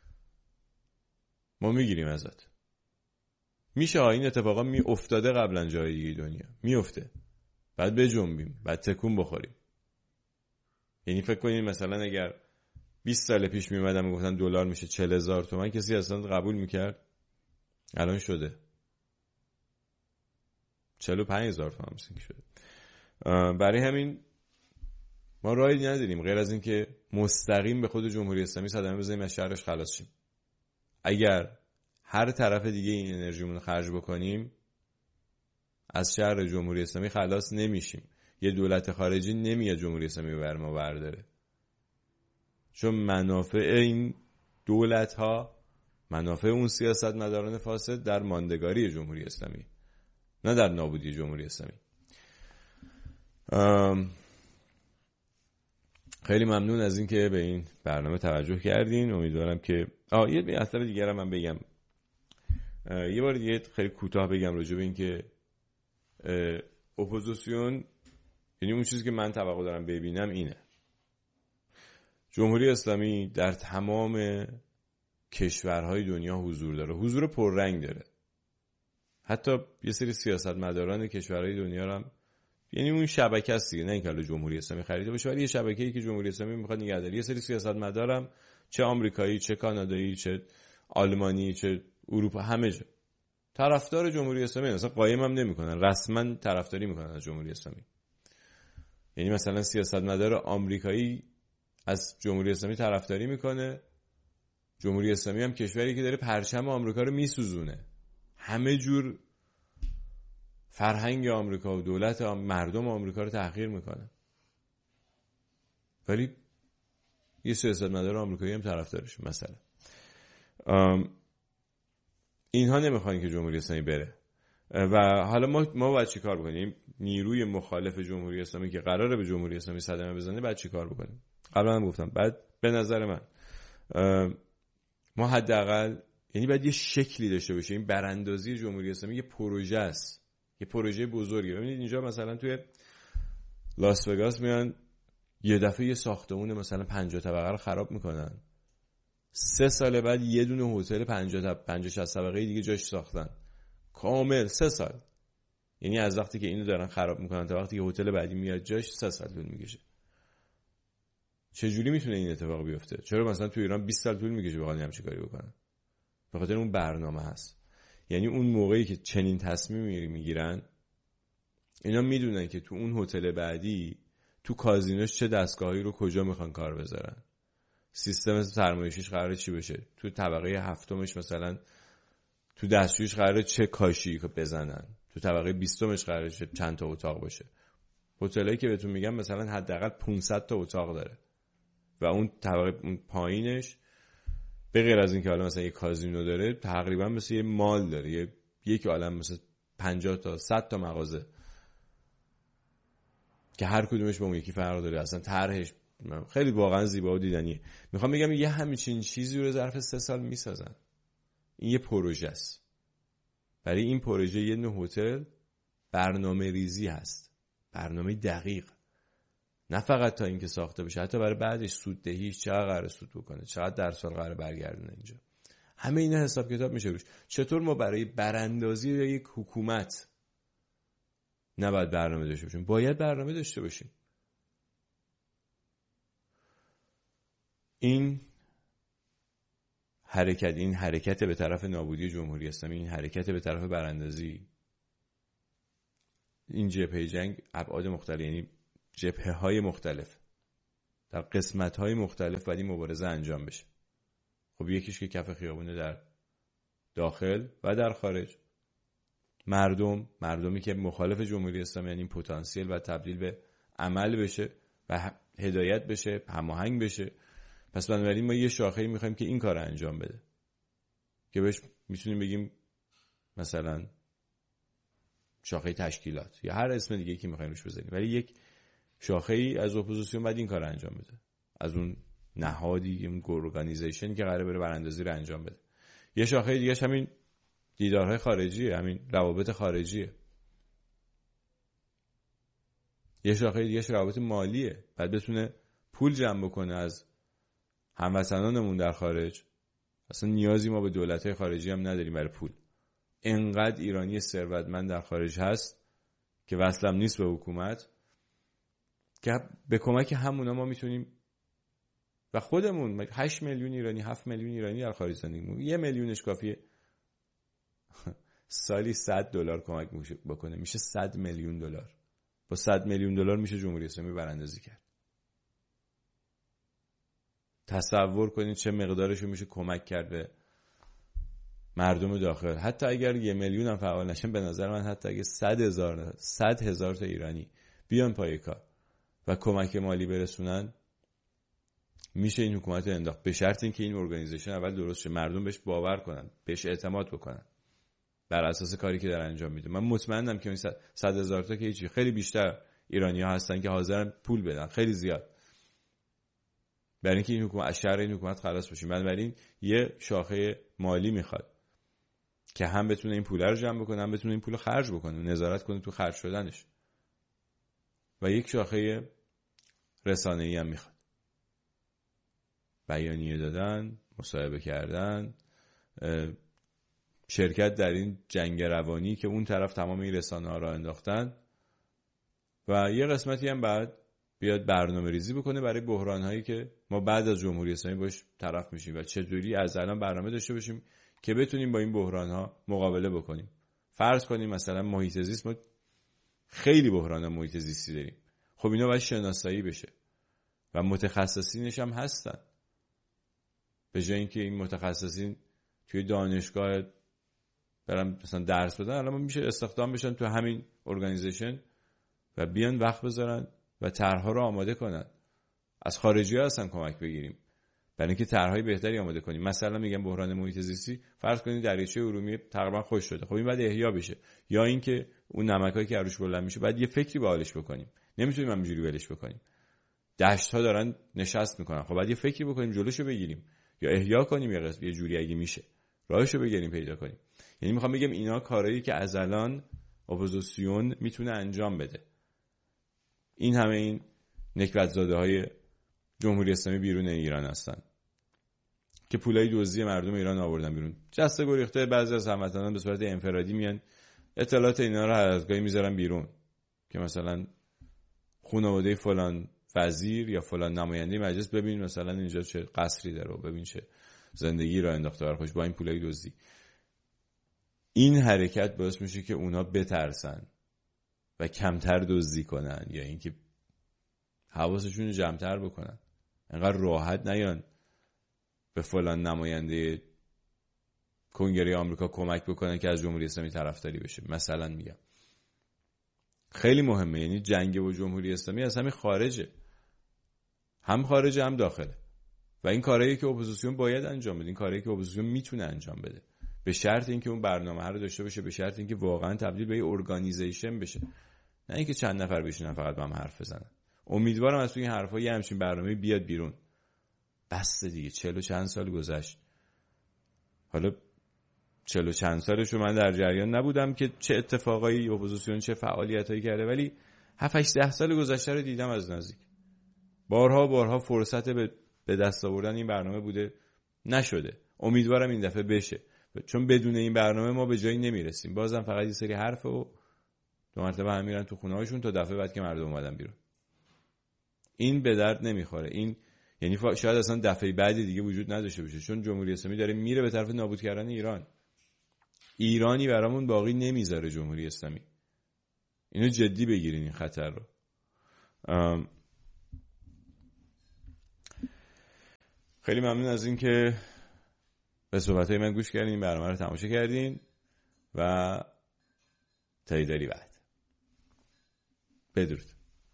Speaker 1: ما میگیریم ازت. میشه این اتفاقا افتاده قبلا جای دیگه دنیا میفته، بعد بجنبیم، بعد تکون بخوریم. یعنی فکر کنین مثلا اگر 20 سال پیش میومدن میگفتن دلار میشه 40,000 تومان کسی اصلا قبول میکرد؟ الان شده 45,000 تومان مثل شده. برای همین ما راهی نداریم غیر از این که مستقیم به خود جمهوری اسلامی صدمه بزنیم از شرش خلاص شیم. اگر هر طرف دیگه این انرژیمون رو خرج بکنیم از شر جمهوری اسلامی خلاص نمیشیم. یه دولت خارجی نمیاد جمهوری اسلامی بر ما برداره، چون منافع این دولت ها، منافع اون سیاستمداران فاسد در ماندگاری جمهوری اسلامی، نه در نابودی جمهوری اسلامی. خیلی ممنون از این که به این برنامه توجه کردین. امیدوارم که یه مطلب دیگه رو من بگم، یه بار دیگه خیلی کوتاه بگم راجع به این که اپوزیسیون، یعنی اون چیزی که من توقع دارم ببینم اینه: جمهوری اسلامی در تمام کشورهای دنیا حضور داره، حضور پررنگ داره. حتی یه سری سیاستمداران کشورهای دنیا هم، یعنی اون شبکه است دیگه، نه اینکه حالا جمهوری اسلامی خریده باشه، ولی یه شبکه‌ای که جمهوری اسلامی میخواد نگه داره. یه سری سیاستمدارم چه آمریکایی، چه کانادایی، چه آلمانی، چه اروپا، همه جا طرفدار جمهوری اسلامی هستن. قایم هم نمیکنن، رسما طرفداری میکنن از جمهوری اسلامی. یعنی مثلا سیاستمدار آمریکایی از جمهوری اسلامی طرفداری میکنه، جمهوری اسلامی هم کشوری که داره پرچم آمریکا رو میسوزونه، همه جور فرهنگ آمریکا و دولت مردم آمریکا رو تحقیر میکنه، ولی یه سیاستمدار آمریکایی هم طرفدارش. مثلا اینها نمیخوان که جمهوری اسلامی بره و حالا ما باید چی کار بکنیم؟ نیروی مخالف جمهوری اسلامی که قراره به جمهوری اسلامی صدمه بزنه باید چی کار بکنیم؟ قبلا هم گفتم، بعد به نظر من ما حداقل، یعنی باید یه شکلی داشته باشه. این براندازی جمهوری اسلامی یه پروژه است، یه پروژه بزرگه. ببینید اینجا مثلا توی لاس وگاس میان یه دفعه یه ساختمون مثلا 50 طبقه رو خراب میکنن، 3 سال بعد یه دونه هتل 50-60 طبقه دیگه جاش ساختن کامل. 3 سال، یعنی از وقتی که اینو دارن خراب میکنن تا وقتی که هتل بعدی میاد جاش 3 سال طول میکشه. چجوری میتونه این اتفاق بیفته؟ چرا مثلا تو ایران 20 سال طول میکشه بخواد همچین کاری بکنن؟ به خاطر اون برنامه هست. یعنی اون موقعی که چنین تصمیمی میگیرن، اینا میدونن که تو اون هتل بعدی، تو کازینوش چه دستگاهی رو کجا میخوان کار بذارن، سیستم سرمایه‌شیش قراره چی بشه، تو طبقه هفتمش مثلا تو دستشویش قراره چه کاشی بزنن، تو طبقه 20مش قراره چند تا اتاق باشه. هتلایی که بهتون میگم مثلا حداقل 500 تا اتاق داره و اون طبقه اون پایینش به غیر از این که حالا مثلا یه کازینو داره، تقریبا مثل یه مال داره، یک عالم مثلا 50 تا 100 تا مغازه که هر کدومش با اون یکی فرق داره. اصلا طرحش خیلی واقعا زیبا و دیدنیه. میخوام بگم یه همچین چیزی رو ظرف 3 سال میسازن. این یه پروژه است. برای این پروژه یه نوع هتل برنامه ریزی هست، برنامه دقیق، نه فقط تا اینکه ساخته بشه، حتی برای بعدش سوددهیش چقدر قراره سود بکنه، چقدر در سال قراره برگردونه اینجا. همه اینا حساب کتاب میشه روش. چطور ما برای براندازی یک حکومت نباید برنامه داشته باشیم؟ باید برنامه داشته باشیم. این حرکت به طرف نابودی جمهوری اسلامی، این حرکت به طرف براندازی، این جبهه جنگ ابعاد مختلف، یعنی جبهه‌های مختلف در قسمت‌های مختلف باید این مبارزه انجام بشه. خب یکیش که کف خیابونه در داخل و در خارج، مردمی که مخالف جمهوری اسلامی، یعنی این پتانسیل و تبدیل به عمل بشه و هدایت بشه، هماهنگ بشه. پس بنابراین ما یه شاخه‌ای می‌خوایم که این کار رو انجام بده، که بهش میتونیم بگیم مثلا شاخه تشکیلات یا هر اسم دیگه که می‌خوایم روش بزنیم، ولی یک شاخه‌ای از اپوزیسیون باید این کار رو انجام بده، از اون نهادی، اون ارگانیزیشنی که قراره بره براندازی رو انجام بده. یه شاخه دیگه‌ش همین دیدارهای خارجیه، همین روابط خارجیه. یه شاخه دیگه‌ش روابط مالیه، بعد بتونه پول جمع بکنه از هموطنانمون در خارج. اصلا نیازی ما به دولت‌های خارجی هم نداریم برای پول. انقدر ایرانی ثروتمند در خارج هست که وصلم نیست به حکومت، که به کمک همونا ما میتونیم و خودمون 8 میلیون ایرانی، 7 میلیون ایرانی در خارج زندگی می‌کنیم. 1 میلیونش کافیه سالی $100 کمک بکنه میشه $100 میلیون. با $100 میلیون میشه جمهوری اسلامی براندازی کرد. تصور کنید چه مقدارشو میشه کمک کرد به مردم داخل. حتی اگر 1 میلیون هم فعال نشن، به نظر من حتی اگه 100,000 تا ایرانی بیان پای کار و کمک مالی برسونن، میشه این حکومت رو انداخت، به شرط اینکه این ارگانیزیشن اول درست شه، مردم بهش باور کنن، بهش اعتماد بکنن بر اساس کاری که داره انجام میده. من مطمئنم که این 100,000 تا که هیچی، خیلی بیشتر ایرانی‌ها هستن که حاضرن پول بدن، خیلی زیاد، برای اینکه این حکومت از شر این حکومت خلاص بشیم. بنابراین یه شاخه مالی میخواد که هم بتونه این پولا رو جمع بکنه، هم بتونه این پول رو خرج بکنه، نظارت کنه تو خرج شدنش، و یک شاخه رسانه‌ای هم میخواد، بیانیه دادن، مصاحبه کردن، شرکت در این جنگ روانی که اون طرف تمام این رسانه‌ها را انداختن، و یه قسمتی هم بعد بیاد برنامه ریزی بکنه برای بحران‌هایی که ما بعد از جمهوری اسلامی باش طرف میشیم و چجوری از الان برنامه داشته باشیم که بتونیم با این بحران‌ها مقابله بکنیم. فرض کنیم مثلا محیط زیست، ما خیلی بحران محیط زیستی داریم، خب اینا باید شناسایی بشه و متخصصینش هم هستن. به جای اینکه این متخصصین توی دانشگاه برن مثلا درس بدن، الان میشه استخدام بشن تو همین ارگانیزیشن و بیان وقت بذارن و طرح‌ها رو آماده کنن. از خارجی‌ها اصلا کمک بگیریم برای اینکه طرح‌های بهتری آماده کنیم. مثلا میگم بحران محیط زیستی، فرض کنید دریاچه ارومیه تقریبا خشک شده، خب این بعد احیا بشه، یا اینکه اون نمکایی که روش بلند میشه بعد یه فکری باحالش بکنیم، نمیتونیم همینجوری ولش بکنیم. دشت‌ها دارن نشست میکنن، خب بعد یه فکری بکنیم جلوشو بگیریم یا احیا کنیم، یه جوری اگه میشه راهشو بگیریم پیدا کنیم. یعنی میخوام بگم اینا کارهایی که از الان اپوزیسیون میتونه انجام بده. این همه این نکبت‌زاده‌های جمهوری اسلامی بیرون ایران هستن که پولای دزدی مردم ایران آوردن بیرون، جسته گریخته. بعضی از هموطنان به صورت انفرادی میان اطلاعات اینا رو هر از گاهی میذارن بیرون که مثلا خانواده فلان وزیر یا فلان نماینده مجلس ببین مثلا اینجا چه قصری داره و ببین چه زندگی را انداخته بر خودش با این پولای دزدی. این حرکت باعث میشه که اونا بترسن و کمتر دزدی کنن، یا اینکه حواسشون رو جمع‌تر بکنن، انقدر راحت نیان به فلان نماینده کنگره آمریکا کمک بکنن که از جمهوری اسلامی طرفداری بشه. مثلا میگم خیلی مهمه، یعنی جنگ با جمهوری اسلامی از همین خارجه، هم خارجه هم داخله، و این کارهایی که اپوزیسیون باید انجام بده، این کارهایی که اپوزیسیون میتونه انجام بده، به شرط اینکه اون برنامه رو داشته باشه، به شرط اینکه واقعا تبدیل به یه ارگانیزیشن بشه، نه اینکه چند نفر بشینن فقط با هم حرف بزنن. امیدوارم از توی این حرفا یه همچین برنامه بیاد بیرون. بس دیگه، 40 و چند سال گذشت. حالا 40 و چند سالشو من در جریان نبودم که چه اتفاقایی اپوزیسیون چه فعالیتایی کرده، ولی 7-8 سال گذشته رو دیدم از نزدیک. بارها فرصت به دست آوردن این برنامه بوده، نشده. امیدوارم این دفعه بشه، چون بدون این برنامه ما به جایی نمیرسیم. بازم فقط یه سری حرف و 2 مرتبه هم میرن تو خونه هاشون تا دفعه بعد که مردم اومدن بیرون. این به درد نمیخوره. این یعنی شاید اصلا دفعه بعدی دیگه وجود نداشته باشه، چون جمهوری اسلامی داره میره به طرف نابود کردن ایران. ایرانی برامون باقی نمیذاره جمهوری اسلامی. اینو جدی بگیرین این خطر رو. خیلی ممنون از این که به صحبت‌های من گوش کردین، برنامه رو تماشا کردین و تا ایداری بعد. بدرود.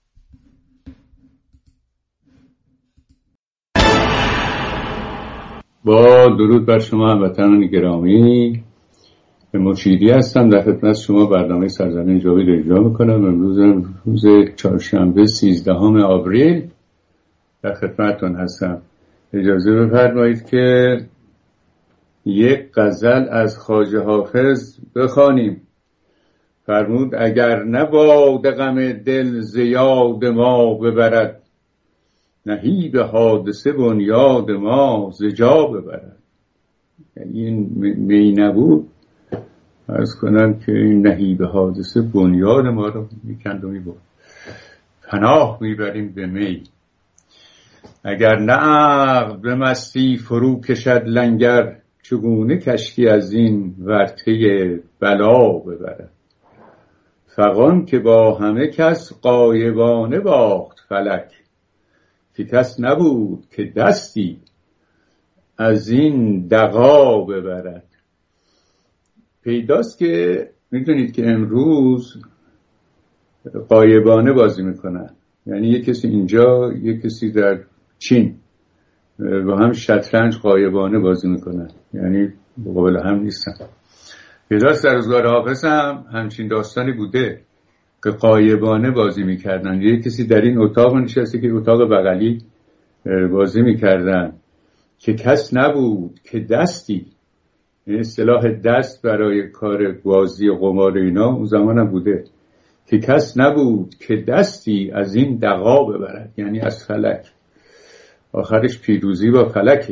Speaker 2: با درود بر شما هموطنان گرامی، به مشیدی هستم، در خدمت شما برنامه سرزمین جاوید اجرا میکنم. امروز روز چهارشنبه 13 آوریل در خدمتتون هستم. اجازه بفرمایید که یک غزل از خواجه حافظ بخوانیم. فرمود اگر نباد غم دل ز یاد ما ببرد، نهیب حادثه بنیاد ما ز جا ببرد. یعنی این می نبود، عرض کنم که این نهیب حادثه بنیاد ما رو میکند و میبرد. پناه میبریم به می. اگر نه عقل به مستی فرو کشد لنگر، چگونه کشتی از این ورطه بلا ببرد. فغان که با همه کس غایبانه باخت فلک، که کس نبود که دستی از این دغا ببرد. پیداست که میدونید که امروز غایبانه بازی میکنن، یعنی یک کسی اینجا یک کسی در چین با هم شطرنج غایبانه بازی میکنن، یعنی مقابل هم نیستن. پیداست در روزگار حافظ هم همچین داستانی بوده که غایبانه بازی میکردن، یک کسی در این اتاق نشسته که اتاق بغلی بازی میکردن، که کس نبود که دستی، اصطلاح دست برای کار بازی و قمار اینا اون زمان هم بوده، که کس نبود که دستی از این دغا ببرد، یعنی از فلک. آخرش پیروزی با فلکه.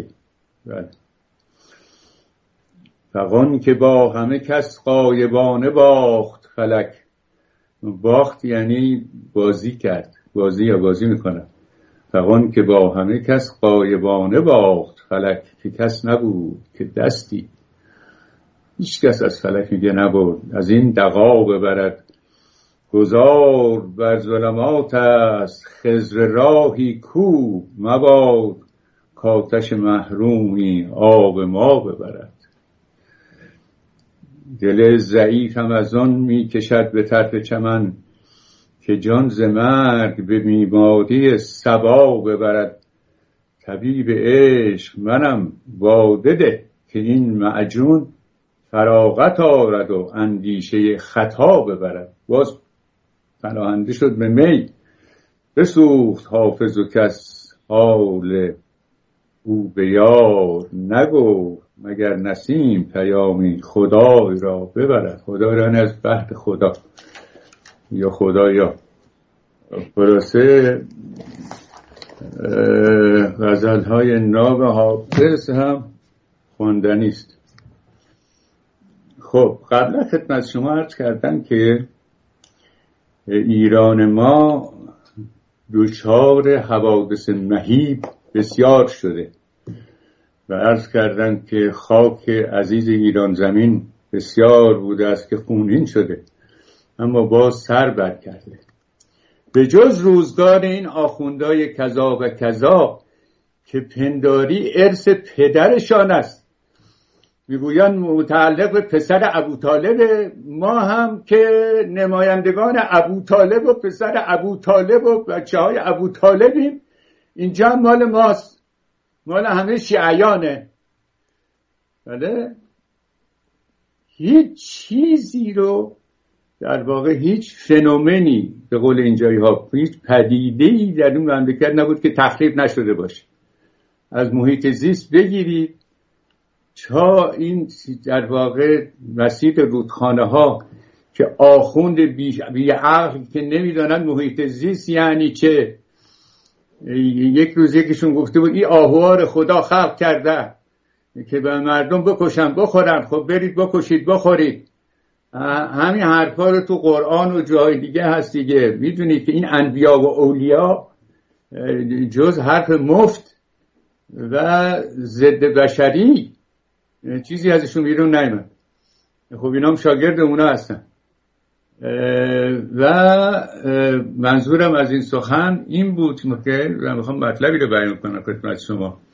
Speaker 2: فغان که با همه کس غایبانه باخت فلک. باخت یعنی بازی کرد، بازی یا بازی میکنه. فغان که با همه کس غایبانه باخت فلک، که کس نبود که دستی، هیچ کس از فلک میگه نبود، از این دغا ببرد. گذار بر ظلمات است خضر راهی کو، مباد کاتش محرومی آب ما ببرد. دل ضعیف هم از آن می کشد به طرف چمن، که جان ز مرگ به بیماری صبا ببرد. طبیب عشق منم باده ده، که این معجون فراغت آرد و اندیشه خطا ببرد. باز پناهنده شد به می، بسوخت حافظ و کس حال او به یار نگفت، مگر نسیم پیامی خدای را ببرد. خدای را از بحث خدا یا خدایا. خلاصه غزل‌های ناب حافظ هم خواندنی است. خب قبلا خدمت شما عرض کردم که ایران ما دچار حوادث مهیب بسیار شده و عرض کردم که خاک عزیز ایران زمین بسیار بوده است که خونین شده، اما باز سر بر کرده. به جز روزگار این آخوندهای کذا و کذا که پنداری ارث پدرشان است، میگویند متعلق به پسر ابوطالب، ما هم که نمایندگان ابوطالب و پسر ابوطالب و بچه های ابوطالبیم، اینجا مال ماست، مال همه شیعیانه. بله، هیچ چیزی رو در واقع هیچ فنومنی به قول اینجایی ها، هیچ پدیده‌ای در این مملکت نبود که تخریب نشده باشه. از محیط زیست بگیرید تا این در واقع مسیر رودخانه ها که آخوند بی عقل که نمیدونن محیط زیست یعنی چه. یک روز یکیشون گفته بود این آهوار خدا خلق کرده که به مردم بکشن بخورن، خب برید بکشید بخورید. همین حرفا رو تو قرآن و جای دیگه هست دیگه. میدونید که این انبیا و اولیا جز حرف مفت و ضد بشری چیزی ازشون بیرون نیامد. خب اینا هم شاگرد اونا هستن و منظورم از این سخن این بود که من میخوام مطلبی رو بیان کنم خدمت شما